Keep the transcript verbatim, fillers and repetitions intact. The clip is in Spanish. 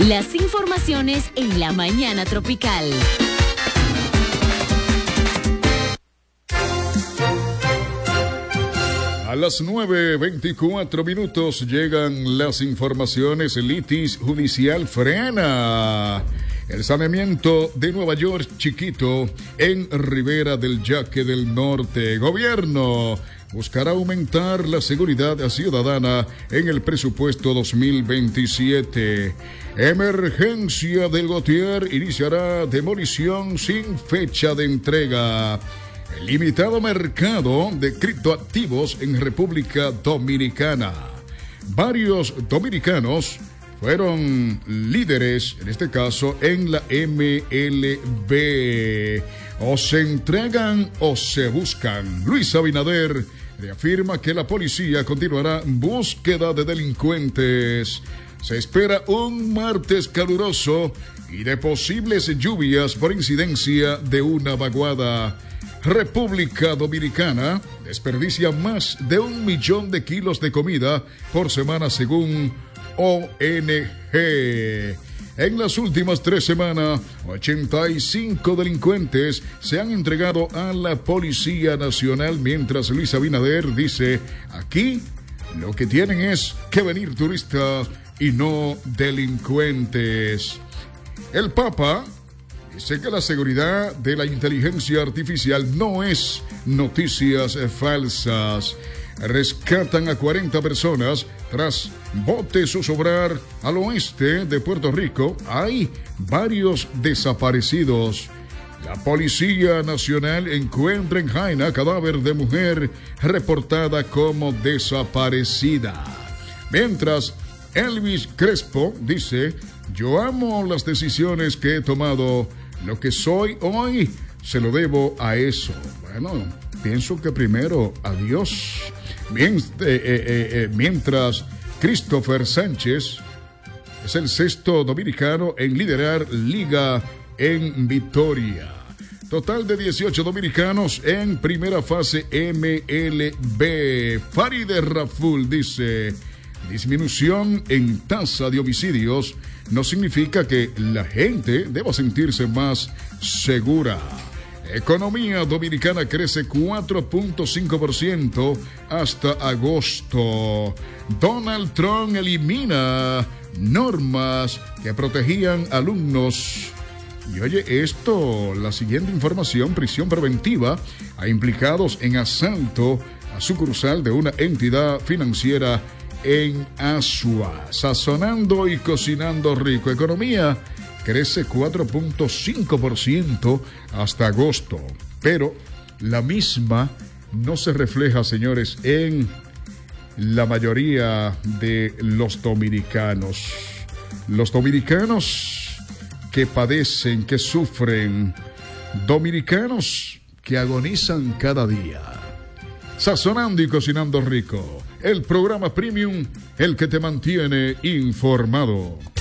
Las informaciones en la mañana tropical. A las nueve veinticuatro minutos llegan las informaciones. Litis judicial frena el saneamiento de Nueva York Chiquito en Ribera del Yaque del Norte. Gobierno buscará aumentar la seguridad ciudadana en el presupuesto dos mil veintisiete. Emergencia del Gautier iniciará demolición sin fecha de entrega. El limitado mercado de criptoactivos en República Dominicana. Varios dominicanos fueron líderes, en este caso, en la M L B. O se entregan o se buscan. Luis Abinader reafirma que la policía continuará en búsqueda de delincuentes. Se espera un martes caluroso y de posibles lluvias por incidencia de una vaguada. República Dominicana desperdicia más de un millón de kilos de comida por semana según O N G. En las últimas tres semanas, ochenta y cinco delincuentes se han entregado a la Policía Nacional, mientras Luis Abinader dice, aquí lo que tienen es que venir turistas y no delincuentes. El Papa dice que la seguridad de la inteligencia artificial no es noticias falsas. Rescatan a cuarenta personas tras bote zozobrar al oeste de Puerto Rico. Hay varios desaparecidos. La Policía Nacional encuentra en Jaina cadáver de mujer reportada como desaparecida. Mientras, Elvis Crespo dice, yo amo las decisiones que he tomado. Lo que soy hoy se lo debo a eso. Bueno, pienso que primero a Dios. Mientras, eh, eh, eh, mientras Christopher Sánchez es el sexto dominicano en liderar liga en victoria. Total de dieciocho dominicanos en primera fase M L B. Farideh Raful dice, disminución en tasa de homicidios no significa que la gente deba sentirse más segura. Economía dominicana crece cuatro punto cinco por ciento hasta agosto. Donald Trump elimina normas que protegían alumnos. Y oye esto, la siguiente información, prisión preventiva a implicados en asalto a sucursal de una entidad financiera en Asua. Sazonando y cocinando rico. Economía crece cuatro punto cinco por ciento hasta agosto, pero la misma no se refleja, señores, en la mayoría de los dominicanos. Los dominicanos que padecen, que sufren, dominicanos que agonizan cada día. Sazonando y cocinando rico, el programa premium, el que te mantiene informado.